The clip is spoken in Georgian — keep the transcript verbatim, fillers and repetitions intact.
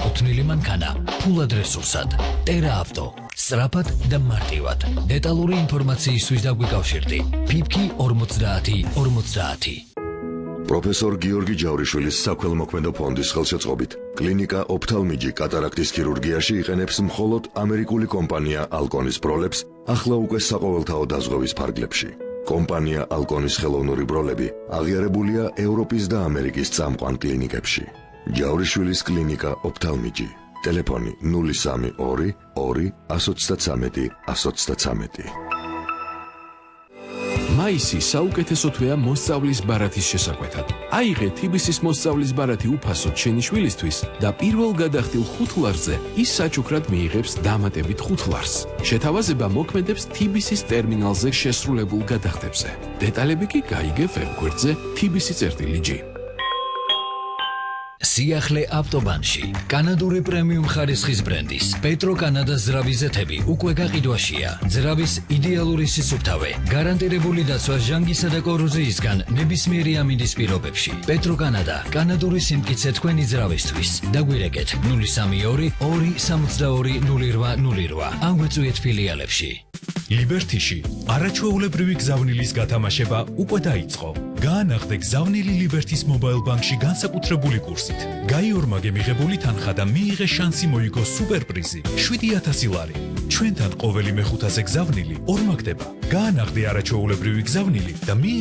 კუთვნილი მანქანა, ფულად რესურსად. Tera Auto, სწრაფად და მარტივად. დეტალური ინფორმაციისთვის დაგვიკავშირდი. ფიფკი ორმოცდაათი ორმოცდაათი. პროფესორ გიორგი ჯავრიშვილის საქველმოქმედო ფონდის ხელშეწყობით კლინიკა ოფთალმიჯი კატარაქტის ქირურგიაში იყენებს მხოლოდ ამერიკული კომპანია ალკონის ბროლებს ახლა უკვე საყოველთაო დაზღვევის ფარგლებში. კომპანია ალკონის ხელოვნური ბროლები აღიარებულია ევროპის და ამერიკის წამყვან კლინიკებში. ჯავრიშვილის კლინიკა ოფთალმიჯი. ტელეფონი ნული სამი ორი ორი εκατო ოცდათვრამეტი εκατო ოცდათვრამეტი. მაისი საუკეთესო თვეა მოსწავლის ბარათის შესაკვეთად. აიღე თიბისის მოსწავლის ბარათი უფასოდ შენი შვილისთვის და პირველ გადახდილ ხუთ ლარზე ის საჩუქრად მიიღებს დამატებით ხუთ ლარს. შეთავაზება მოქმედებს თიბისის ტერმინალზე შესრულებულ გადახდებზე. დეტალები კი გაიგე ვებგვერდზე თიბისი წერტილი ჯი. სიახლე ავტობანში კანადური პრემიუმ ხარისხის ბრენდის პეტრო კანადას ძრავის ზეთები უკვე გაყიდვაშია. ძრავის იდეალური სისუფთავე, გარანტირებული დაცვა ჟანგისა და კოროზიისგან ნებისმიერი ამინდის პირობებში. პეტრო კანადა, კანადური სიმტკიცე თქვენი ძრავისთვის. დაგვირეკეთ ნული სამი ორი ორი სამოცდაორი ნული რვა ნული რვა. ან გვეწვიეთ ფილიალებში. ლიბერთიში არაჩვეულებრივი გზავნილის გათამაშება უკვე დაიწყო. გაანახდე გზავნილი ლიბერთის მობაილ ბანკში განსაკუთრებული კურსით. გაიორმაგე მიღებული თანხა და მიიღე შანსი მოიგო სუპერპრიზი შვიდი ათასი ლარი. ჩვენთან ყოველი მეხუთაზე გზავნილი ორმაგდება. გაანახდე არაჩვეულებრივი გზავნილი და